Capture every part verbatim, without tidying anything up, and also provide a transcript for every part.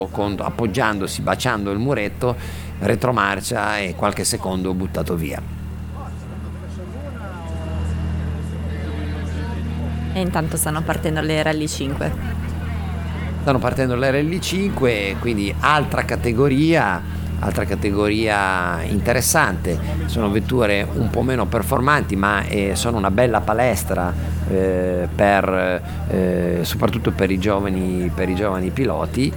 con, appoggiandosi, baciando il muretto, retromarcia e qualche secondo buttato via. E intanto stanno partendo le Rally cinque. Stanno partendo le Rally cinque, quindi altra categoria, altra categoria interessante. Sono vetture un po' meno performanti, ma eh, sono una bella palestra eh, per, eh, soprattutto per i giovani, per i giovani piloti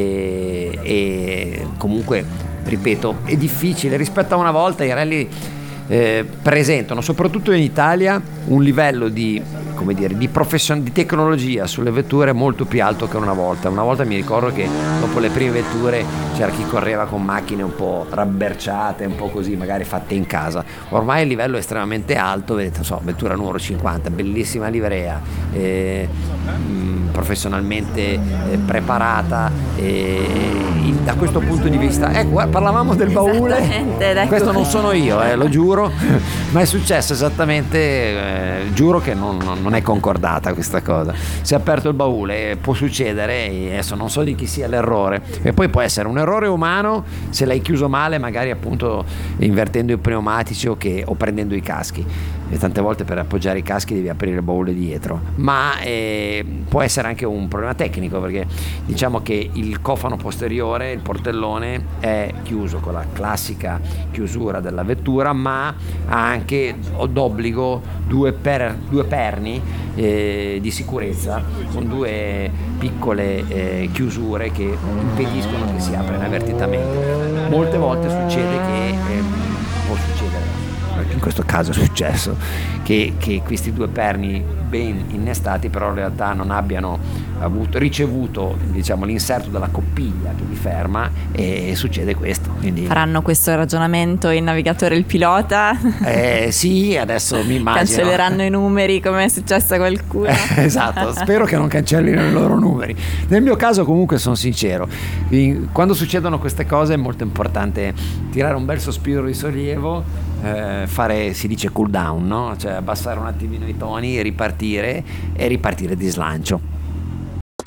e, e comunque, ripeto, è difficile rispetto a una volta. I rally eh, presentano, soprattutto in Italia, un livello di, come dire, di profession- di tecnologia sulle vetture molto più alto che una volta. Una volta mi ricordo che dopo le prime vetture c'era chi correva con macchine un po' rabberciate, un po' così, magari fatte in casa. Ormai il livello è estremamente alto, vedete, non so, vettura numero cinquanta, bellissima livrea, eh, mh, professionalmente eh, preparata, eh, in, da questo punto di vista, ecco, parlavamo del baule, questo non sono io, eh, lo giuro, ma è successo esattamente, eh, giuro che non, non non è concordata questa cosa. Si è aperto il baule, può succedere, e adesso non so di chi sia l'errore, e poi può essere un errore umano se l'hai chiuso male, magari appunto invertendo i pneumatici o, che, o prendendo i caschi, e tante volte per appoggiare i caschi devi aprire il baule dietro, ma eh, può essere anche un problema tecnico, perché diciamo che il cofano posteriore, il portellone, è chiuso con la classica chiusura della vettura, ma ha anche d'obbligo due, per, due perni eh, di sicurezza con due piccole eh, chiusure che impediscono che si apra inavvertitamente. Molte volte succede che eh, può succedere, in questo caso è successo che, che questi due perni ben innestati però in realtà non abbiano avuto, ricevuto, diciamo, l'inserto della coppiglia che li ferma, e succede questo. Quindi faranno questo ragionamento il navigatore e il pilota? Eh sì, adesso mi immagino cancelleranno i numeri come è successo a qualcuno. Eh, esatto, spero che non cancellino i loro numeri. Nel mio caso comunque sono sincero, quando succedono queste cose è molto importante tirare un bel sospiro di sollievo, eh, fare, si dice cool down, no? Cioè abbassare un attimino i toni e ripartire e ripartire di slancio.